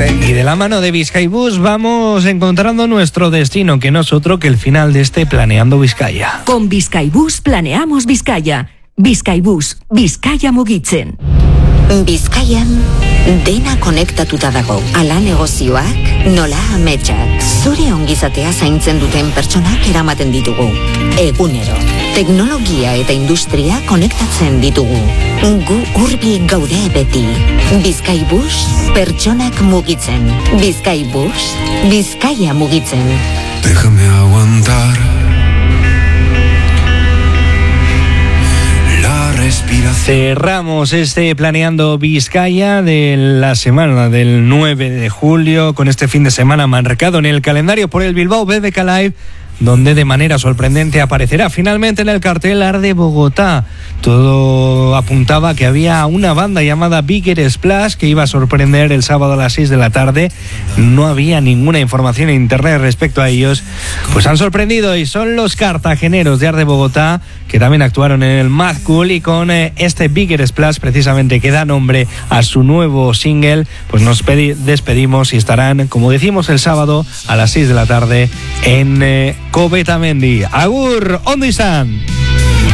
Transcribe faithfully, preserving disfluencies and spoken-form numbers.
Y de la mano de Bizkaibus vamos encontrando nuestro destino, que no es otro que el final de este Planeando Bizkaia. Con Bizkaibus planeamos Bizkaia. Bizkaibus, Bizkaia mugitzen. Bizkaian dena konektatuta dago. Ala negozioak, nola ametsak. Zure ongizatea zaintzen duten pertsonak eramaten ditugu. Egunero, teknologia eta industria konektatzen ditugu. Gu hurbil gaude beti. Bizkaibus, pertsonak mugitzen. Bizkaibus, Bizkaia mugitzen. Déjame aguantar. Cerramos este Planeando Bizkaia de la semana del nueve de julio con este fin de semana marcado en el calendario por el Bilbao B B K Live, donde de manera sorprendente aparecerá finalmente en el cartel Arde Bogotá. Todo apuntaba que había una banda llamada Bigger Splash que iba a sorprender el sábado a las seis de la tarde. No había ninguna información en internet respecto a ellos. Pues han sorprendido y son los cartageneros de Arde Bogotá, que también actuaron en el Mad Cool, y con eh, este Bigger Splash precisamente que da nombre a su nuevo single, pues nos pedi- despedimos y estarán, como decimos, el sábado a las seis de la tarde en eh, Cobetamendi. Agur, ondo izan!